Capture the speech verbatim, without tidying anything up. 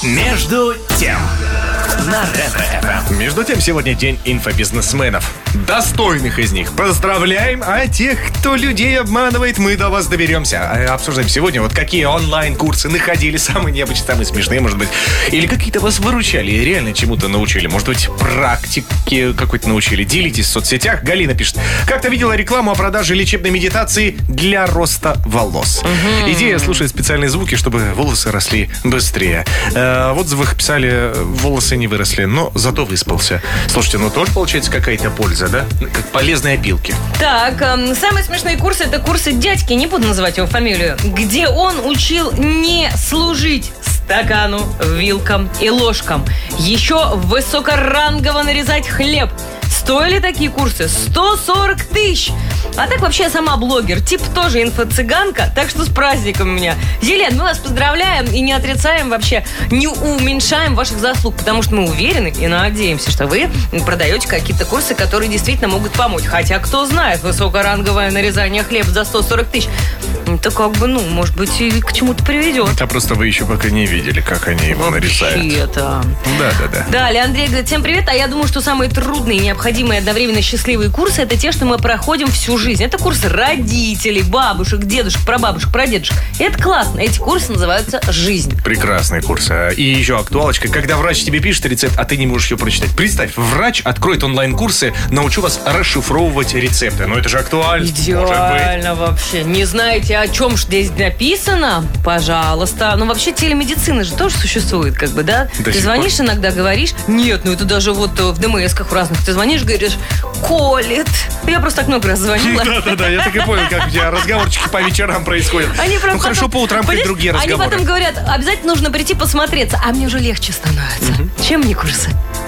Между тем на Ретро-ФМ. Между тем, сегодня день инфобизнесменов. Достойных из них поздравляем, а тех, кто людей обманывает, мы до вас доберемся. А обсуждаем сегодня, вот какие онлайн-курсы находили, самые необычные, самые смешные, может быть. Или какие-то вас выручали, реально чему-то научили. Может быть, практике какой-то научили. Делитесь в соцсетях. Галина пишет. Как-то видела рекламу о продаже лечебной медитации для роста волос. Угу. Идея слушать специальные звуки, чтобы волосы росли быстрее. Э, в отзывах писали, волосы не выросли, но зато выспался. Слушайте, ну тоже получается какая-то польза, да? Как полезные опилки. Так, э, самые смешные курсы — это курсы дядьки, не буду называть его фамилию, где он учил не служить стакану, вилкам и ложкам. Еще высокорангово нарезать хлеб. Стоили такие курсы сто сорок тысяч. А так вообще я сама блогер, тип тоже инфо-цыганка, так что с праздником меня. Елена, мы вас поздравляем и не отрицаем вообще, не уменьшаем ваших заслуг, потому что мы уверены и надеемся, что вы продаете какие-то курсы, которые действительно могут помочь. Хотя, кто знает, высокоранговое нарезание хлеба за сто сорок тысяч, это как бы, ну, может быть, и к чему-то приведет. А просто вы еще пока не видели, как они его нарезают. Вообще-то. Да-да-да. Далее Андрей говорит, всем привет, а я думаю, что самые трудные, необходимые, одновременно счастливые курсы — это те, что мы проходим всю жизнь. Это курсы родителей, бабушек, дедушек, прабабушек, прадедушек. И это классно. Эти курсы называются «Жизнь». Прекрасные курсы. И еще актуалочка. Когда врач тебе пишет рецепт, а ты не можешь ее прочитать. Представь, врач откроет онлайн-курсы, научу вас расшифровывать рецепты. Ну это же актуально. Идеально вообще. Не знаете, о чем же здесь написано? Пожалуйста. Ну вообще телемедицина же тоже существует, как бы, да? До ты звонишь пор. Иногда, говоришь, нет, ну это даже вот в ДМС-ках в разных. Ты звонишь, говоришь, колет. Я просто так много раз звонила. Да-да-да, я так и понял, как у тебя разговорчики по вечерам происходят. Они ну хорошо, по утрам хоть другие разговоры. Они потом говорят, обязательно нужно прийти посмотреться. А мне уже легче становится. Угу. Чем не курсы?